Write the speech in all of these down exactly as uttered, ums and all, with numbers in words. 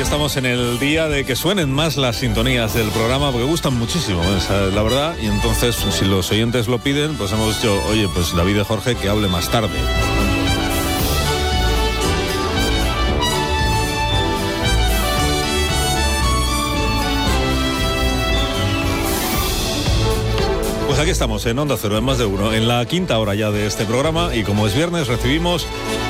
estamos en el día de que suenen más las sintonías del programa, porque gustan muchísimo, ¿eh? La verdad, y entonces, si los oyentes lo piden, pues hemos dicho, oye, pues David y Jorge, que hable más tarde. Pues aquí estamos, en Onda Cero, en Más de Uno, en la quinta hora ya de este programa, y como es viernes, recibimos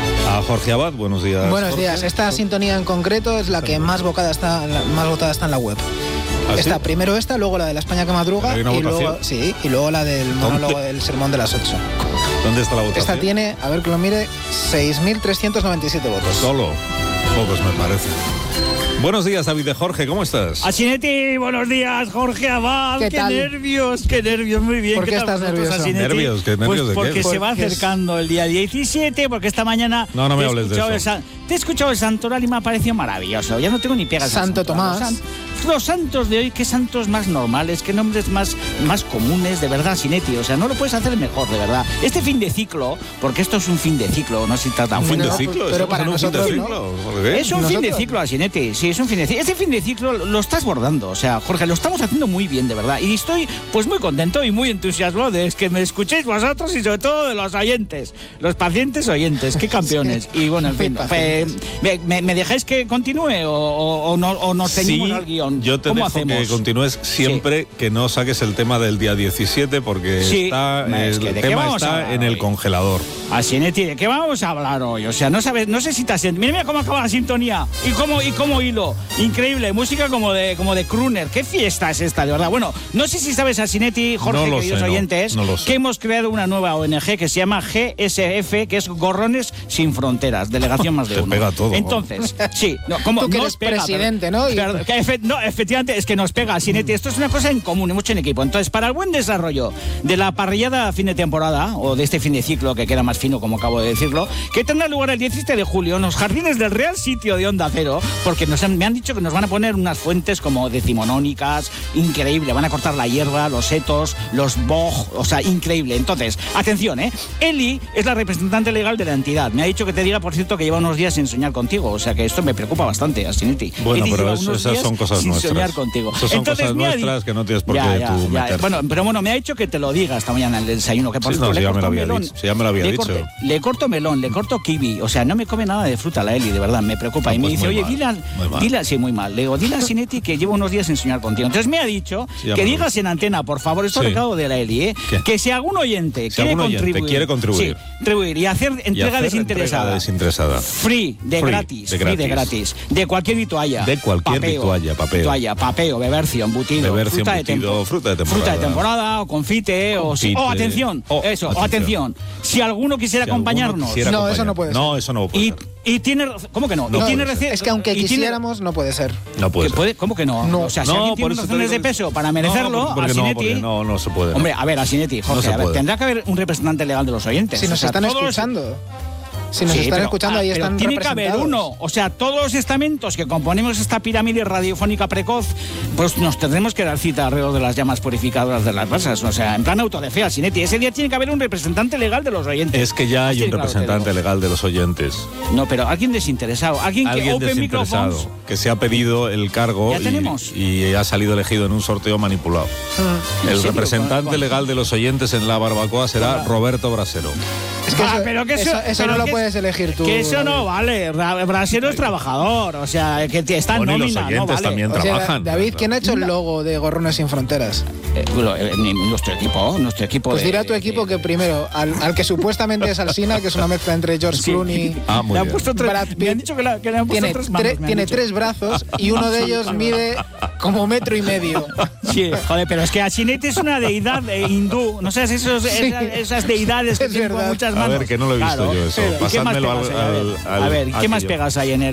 a Jorge Abad. Buenos días. Buenos Jorge. días. Esta sintonía en concreto es la que más vocada está, la, más votada está en la web. ¿Ah, está sí? Primero esta, luego la de la España que madruga ¿Hay una y votación? luego sí, y luego la del monólogo ¿Dónde? del sermón de las ocho. ¿Dónde está la votación? Esta tiene, a ver que lo mire, seis mil trescientos noventa y siete votos. Solo. Pocos me parece. Buenos días, David de Jorge, ¿cómo estás? Asinetti, buenos días, Jorge Abad. ¿Qué qué tal? nervios, qué nervios, muy bien. ¿Por qué tal estás vosotros, nervioso? Asinetti? ¿Nervios? ¿Qué nervios pues de qué? porque se va Porque es- acercando el día diecisiete, porque esta mañana... No, no me te he hables de escuchado eso. el san- Te he escuchado el santoral y me ha parecido maravilloso. Ya no tengo ni pegas. al Santo santoral. Tomás. Los, san- los santos de hoy, qué santos más normales, qué nombres más, más comunes, de verdad, Asinetti. O sea, no lo puedes hacer mejor, de verdad. Este fin de ciclo, porque esto es un fin de ciclo, no se trata ¿Un fin de No, ciclo? pero ¿Estamos para en un fin de nosotros, ¿no? ciclo? ¿Por qué? Es un fin de Nosotros- ciclo, Asinetti, sí, es un fin de ciclo. Este fin de ciclo lo estás bordando, o sea, Jorge, lo estamos haciendo muy bien, de verdad. Y estoy, pues, muy contento y muy entusiasmado de que me escuchéis vosotros y sobre todo de los oyentes, los pacientes oyentes, qué campeones. Y bueno, en fin, Muy eh, pacientes. me, me- ¿me dejáis que continúe o, o- o no, o nos ceñimos Sí, al guión? yo te ¿Cómo dejo hacemos? que continúes siempre que no saques el tema del día diecisiete, porque Sí, está, es el que ¿de qué tema vamos a está hablar en el hoy? congelador. Asinetti, ¿de qué vamos a hablar hoy? O sea, no sabes, no sé si te has... Mira, mira cómo acaba la sintonía y cómo, y cómo hilo. Increíble, música como de, como de crooner. ¿Qué fiesta es esta, de verdad? Bueno, no sé si sabes, Asinetti, Jorge, No lo queridos sé, no, oyentes, no lo sé. que hemos creado una nueva O N G que se llama G S F, que es Gorrones Sin Fronteras, delegación más de Te uno. pega todo. Entonces, sí, no, como Tú que nos eres pega, presidente, pero- ¿no? Y- pero- que efe- no, efectivamente, es que nos pega, Asinetti. Esto es una cosa en común, mucho en equipo. Entonces, para el buen desarrollo de la parrillada a fin de temporada, o de este fin de ciclo, que queda más fino, como acabo de decirlo, que tendrá lugar el diecisiete de julio en los jardines del Real Sitio de Onda Cero, porque nos han- me han dicho que nos van a poner unas fuentes como decimonónicas, increíble, van a cortar la hierba, los setos, los boj, o sea, increíble. Entonces, atención, ¿eh? Eli es la representante legal de la entidad. Me ha dicho que te diga, por cierto, que lleva unos días sin soñar contigo, o sea que esto me preocupa bastante, Asinetti. Bueno, Eli pero lleva eso- unos esas días son cosas sin nuestras. soñar contigo. Esas son Entonces, cosas me ha di- nuestras que no tienes por Ya, qué ya, tú ya. meterte. Bueno, pero bueno, me ha dicho que te lo diga esta mañana en el desayuno, que por Sí, cierto, no, le sí, ya corto me lo había melón, dicho, sí, ya me lo había le dicho. corto- le corto melón, le corto kiwi, o sea, no me come nada de fruta la Eli, de verdad, me preocupa. No, y me pues dice, muy oye, mal, dile, muy mal. al- dile, sí, muy mal. Le digo, dile a Sinetti que llevo unos días sin soñar contigo. Entonces me ha dicho Sí, ya que me lo digas en antena, por favor, esto Sí. es recado de la Eli, ¿eh? ¿Qué? Que si algún oyente Si quiere algún oyente contribuir, quiere contribuir. sí, contribuir y hacer Y entrega hacer desinteresada. entrega desinteresada. Free, de Free, gratis, de free de gratis. gratis, de cualquier vitualla. De cualquier vitualla, papeo. Vitualla, papeo, bebercio, embutido, Bebercio, fruta, embutido, de tempo- fruta de temporada. fruta de temporada, o confite, o, si- Confite. o atención, O, eso, o atención. atención. Si alguno quisiera Si alguno acompañarnos quisiera No, eso acompañar- no puede No, eso no puede y, ser. y tiene, ¿cómo que no? No y tiene puede ser. rece- Es que aunque y tiene- quisiéramos, no puede ser. No puede que ser. puede- ¿Cómo que no? No. O sea, si No, alguien por tiene eso te razones de digo- peso para No, merecerlo, porque a no, Sinetti... porque no, no se puede. no. Hombre, a ver, a Sinetti, Jorge, se a ver, puede. tendrá que haber un representante legal de los oyentes. Si o nos sea, están todos- escuchando. Si nos Sí, están pero, escuchando, ah, ahí pero están tiene que haber representados. uno. O sea, todos los estamentos que componemos esta pirámide radiofónica precoz, pues nos tendremos que dar cita alrededor de las llamas purificadoras de las brasas. O sea, en plan autodefea, Sinetti. Ese día tiene que haber un representante legal de los oyentes. Es que ya hay Sí, un claro, te representante digo. legal de los oyentes. No, pero alguien desinteresado. Alguien que Alguien open desinteresado microphones. que se ha pedido el cargo Ya y- tenemos. y, ha salido elegido en un sorteo manipulado. Mm. El serio? representante ¿Con- con- legal de los oyentes en la barbacoa será Roberto Brasero. Es que Ah, eso, pero que eso- eso, eso pero no lo que- puedes elegir tú. Que eso no David. vale. Ra- Brasero es trabajador. O sea, que te- está en Bueno, y los nómina. oyentes no vale. también. O sea, trabajan. David, ¿quién ha hecho el logo de Gorrones Sin Fronteras? Eh, bueno, eh, ni- nuestro equipo, nuestro equipo. Pues de- dirá tu equipo de- que primero, al, al que supuestamente es Alsina, que es una mezcla entre George Sí. Clooney, Ah, muy Le han bien. puesto tres- Brad me han Pitt, dicho que, la- que le han puesto tiene, tres manos. tre- me han tiene dicho. tres brazos y uno de ellos mide como metro y medio. Sí, joder, pero es que Asinetti es una deidad eh, hindú. No sé, esos, Sí. esas, esas deidades que Es tienen con verdad. muchas A manos. ver, que no lo he visto Claro. yo eso. ¿Y qué más Pásamelo pegas al- ahí? A ver, al- a ver, al- ¿qué más aquello. pegas ahí en el